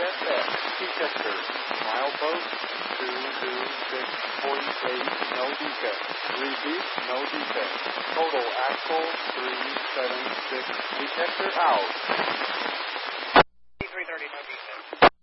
FF. Detector. Milepost 226.8. No defect. Repeat. No defect. Total axle 376. Detector out. 330. No defect.